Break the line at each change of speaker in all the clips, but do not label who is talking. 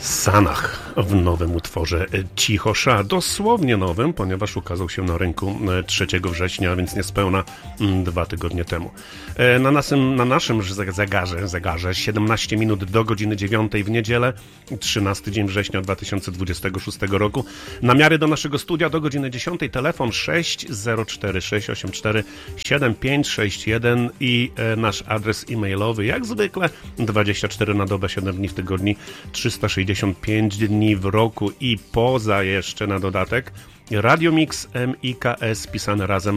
Sanach w nowym utworze Cichosza, dosłownie nowym, ponieważ ukazał się na rynku 3 września, więc niespełna 2 tygodnie temu. Na naszym zegarze 17 minut do godziny 9 w niedzielę, 13 dzień września 2026 roku. Namiary do naszego studia do godziny 10, telefon 604 684 7561 i nasz adres e-mailowy, jak zwykle 24 na dobę, 7 dni w tygodniu, 365 dni w roku i poza jeszcze na dodatek radiomix MIKS pisane razem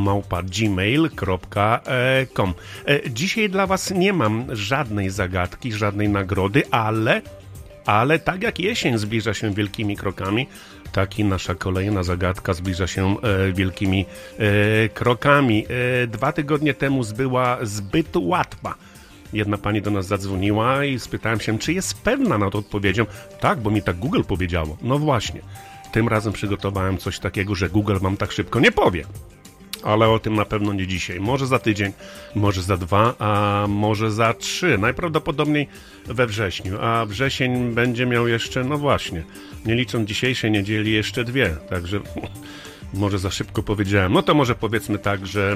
@gmail.com. Dzisiaj dla was nie mam żadnej zagadki, żadnej nagrody, ale tak jak jesień zbliża się wielkimi krokami, tak i nasza kolejna zagadka zbliża się wielkimi krokami. 2 tygodnie temu była zbyt łatwa. Jedna pani do nas zadzwoniła i spytałem się, czy jest pewna nad odpowiedzią. Tak, bo mi tak Google powiedziało. No właśnie, tym razem przygotowałem coś takiego, że Google wam tak szybko nie powie. Ale o tym na pewno nie dzisiaj. Może za tydzień, może za 2, a może za 3. Najprawdopodobniej we wrześniu. A wrzesień będzie miał jeszcze, no właśnie, nie licząc dzisiejszej niedzieli, jeszcze 2. Także może za szybko powiedziałem. No to może powiedzmy tak, że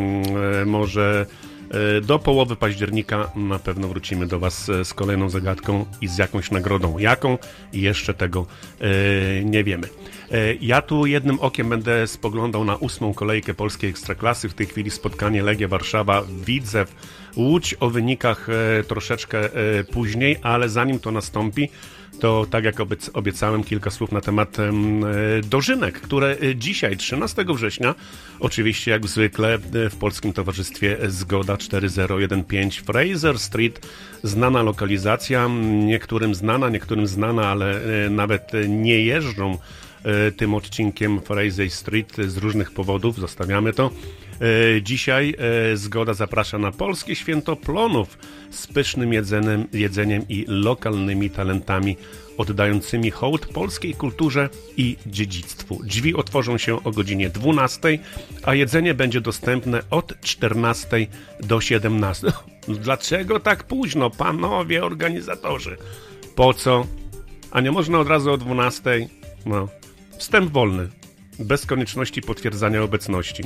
może do połowy października na pewno wrócimy do was z kolejną zagadką i z jakąś nagrodą. Jaką? Jeszcze tego nie wiemy. Ja tu jednym okiem będę spoglądał na 8. kolejkę polskiej Ekstraklasy. W tej chwili spotkanie Legia Warszawa, Widzew, Łódź. O wynikach troszeczkę później, ale zanim to nastąpi, to tak jak obiecałem, kilka słów na temat dożynek, które dzisiaj, 13 września, oczywiście jak zwykle w Polskim Towarzystwie Zgoda 4015 Fraser Street, znana lokalizacja, niektórym znana, ale nawet nie jeżdżą tym odcinkiem Fraser Street z różnych powodów, zostawiamy to. Dzisiaj Zgoda zaprasza na polskie święto plonów z pysznym jedzeniem i lokalnymi talentami oddającymi hołd polskiej kulturze i dziedzictwu. Drzwi otworzą się o godzinie 12, a jedzenie będzie dostępne od 14 do 17. Dlaczego tak późno, panowie organizatorzy? Po co? A nie można od razu o 12? No, wstęp wolny. Bez konieczności potwierdzania obecności.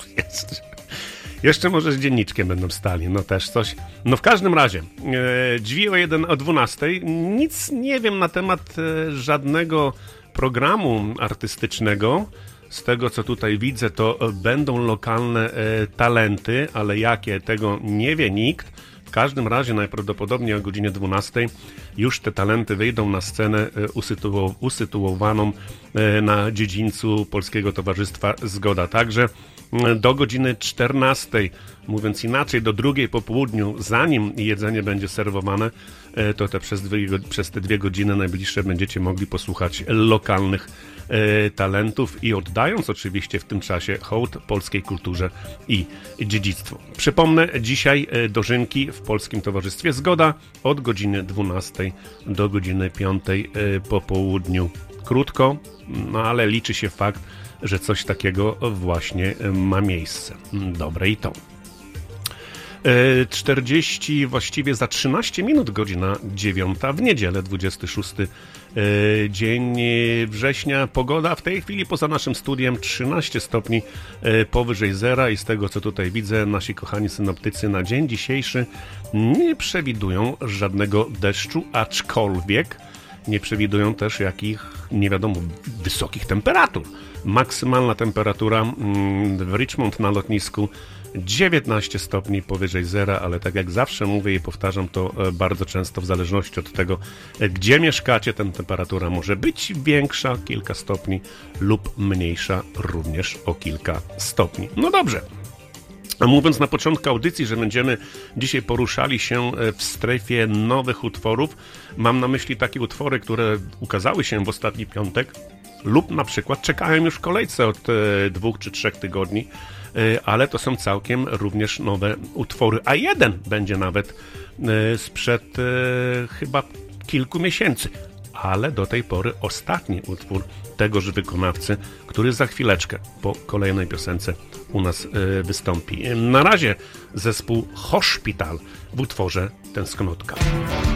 Jeszcze może z dzienniczkiem będą stali, no też coś. No w każdym razie, drzwi o 12. Nic nie wiem na temat żadnego programu artystycznego. Z tego, co tutaj widzę, to będą lokalne talenty, ale jakie, tego nie wie nikt. W każdym razie najprawdopodobniej o godzinie 12 już te talenty wyjdą na scenę usytuowaną na dziedzińcu Polskiego Towarzystwa Zgoda. Także do godziny 14, mówiąc inaczej, do 2 po południu, zanim jedzenie będzie serwowane, to przez te 2 godziny najbliższe będziecie mogli posłuchać lokalnych talentów i oddając oczywiście w tym czasie hołd polskiej kulturze i dziedzictwu. Przypomnę, dzisiaj dożynki w Polskim Towarzystwie Zgoda od godziny 12 do godziny 5 po południu. Krótko, no ale liczy się fakt, że coś takiego właśnie ma miejsce. Dobre i to. 40, właściwie za 13 minut, godzina 9 w niedzielę, 26 dzień września. Pogoda w tej chwili poza naszym studiem 13 stopni powyżej zera i z tego, co tutaj widzę, nasi kochani synoptycy na dzień dzisiejszy nie przewidują żadnego deszczu, aczkolwiek nie przewidują też jakich, nie wiadomo, wysokich temperatur. Maksymalna temperatura w Richmond na lotnisku 19 stopni powyżej zera, ale tak jak zawsze mówię i powtarzam to bardzo często, w zależności od tego, gdzie mieszkacie, ta temperatura może być większa, kilka stopni, lub mniejsza, również o kilka stopni. No dobrze. A mówiąc na początku audycji, że będziemy dzisiaj poruszali się w strefie nowych utworów, mam na myśli takie utwory, które ukazały się w ostatni piątek lub na przykład czekają już w kolejce od 2 czy 3 tygodni, ale to są całkiem również nowe utwory, a jeden będzie nawet sprzed chyba kilku miesięcy, ale do tej pory ostatni utwór tegoż wykonawcy, który za chwileczkę po kolejnej piosence u nas wystąpi. Na razie zespół Hospital w utworze Tęsknotka.